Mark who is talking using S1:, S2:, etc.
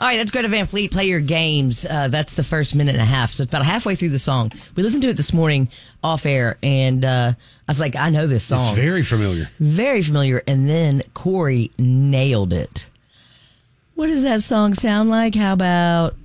S1: All right, that's Greta Van Fleet. Play your games. That's the first minute and a half. So it's about halfway through the song. We listened to it this morning off air, and I was like, I know this song.
S2: It's very familiar.
S1: Very familiar. And then Corey nailed it. What does that song sound like? How about